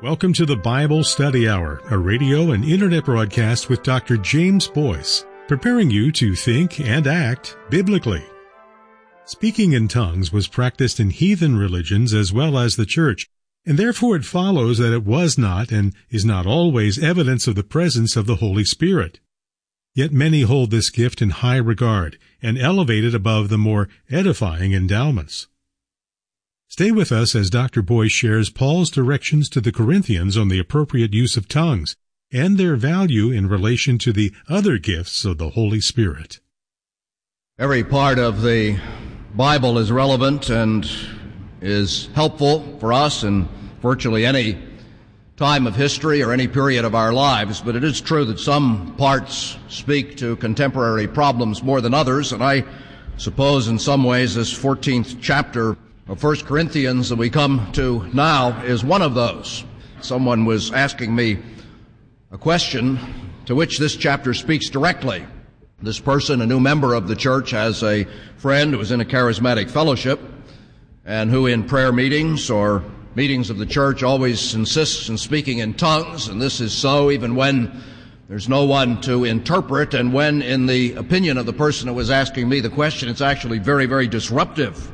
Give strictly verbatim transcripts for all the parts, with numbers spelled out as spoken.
Welcome to the Bible Study Hour, a radio and internet broadcast with Doctor James Boyce, preparing you to think and act biblically. Speaking in tongues was practiced in heathen religions as well as the church, and therefore it follows that it was not and is not always evidence of the presence of the Holy Spirit. Yet many hold this gift in high regard and elevate it above the more edifying endowments. Stay with us as Doctor Boyce shares Paul's directions to the Corinthians on the appropriate use of tongues and their value in relation to the other gifts of the Holy Spirit. Every part of the Bible is relevant and is helpful for us in virtually any time of history or any period of our lives, but it is true that some parts speak to contemporary problems more than others, and I suppose in some ways this fourteenth chapter of First Corinthians that we come to now is one of those. Someone was asking me a question to which this chapter speaks directly. This person, a new member of the church, has a friend who is in a charismatic fellowship and who in prayer meetings or meetings of the church always insists on speaking in tongues, and this is so even when there's no one to interpret, and when, in the opinion of the person who was asking me the question, it's actually very, very disruptive.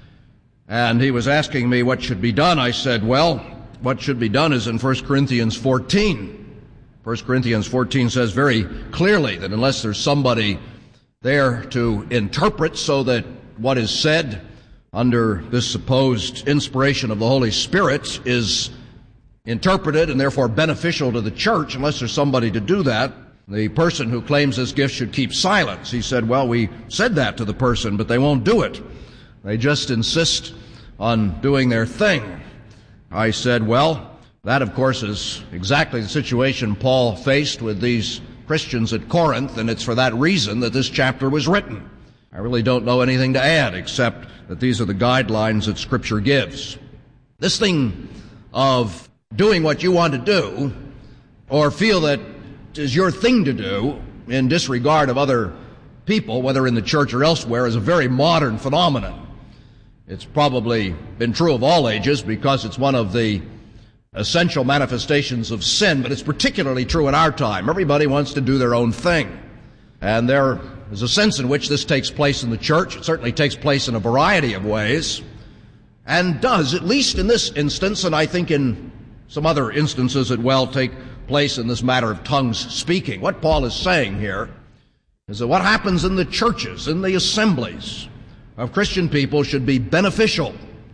And he was asking me what should be done. I said, well, what should be done is in First Corinthians fourteen. First Corinthians fourteen says very clearly that unless there's somebody there to interpret so that what is said under this supposed inspiration of the Holy Spirit is interpreted and therefore beneficial to the church, unless there's somebody to do that, the person who claims this gift should keep silence. He said, well, we said that to the person, but they won't do it. They just insist on doing their thing. I said, well, that of course is exactly the situation Paul faced with these Christians at Corinth, and it's for that reason that this chapter was written. I really don't know anything to add except that these are the guidelines that Scripture gives. This thing of doing what you want to do or feel that is your thing to do in disregard of other people, whether in the church or elsewhere, is a very modern phenomenon. It's probably been true of all ages because it's one of the essential manifestations of sin, but it's particularly true in our time. Everybody wants to do their own thing. And there is a sense in which this takes place in the church. It certainly takes place in a variety of ways, and does, at least in this instance, and I think in some other instances it will take place in this matter of tongues speaking. What Paul is saying here is that what happens in the churches, in the assemblies of Christian people, should be beneficial.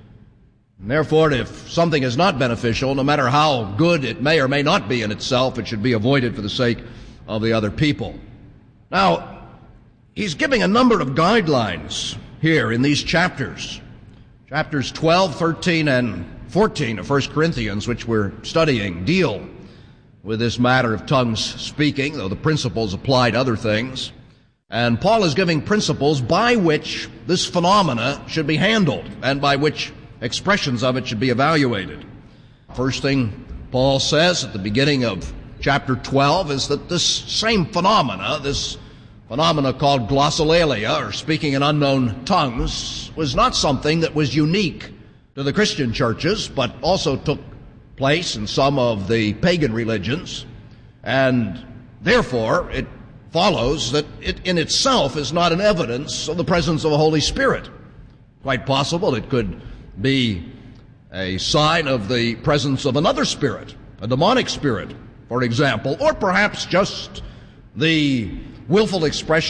And therefore, if something is not beneficial, no matter how good it may or may not be in itself, it should be avoided for the sake of the other people. Now, he's giving a number of guidelines here in these chapters. Chapters twelve, thirteen, and fourteen of First Corinthians, which we're studying, deal with this matter of tongues speaking, though the principles apply to other things. And Paul is giving principles by which this phenomena should be handled and by which expressions of it should be evaluated. First thing Paul says at the beginning of chapter twelve is that this same phenomena, this phenomena called glossolalia, or speaking in unknown tongues, was not something that was unique to the Christian churches, but also took place in some of the pagan religions, and therefore it follows that it in itself is not an evidence of the presence of the Holy Spirit. Quite possible it could be a sign of the presence of another spirit, a demonic spirit, for example, or perhaps just the willful expression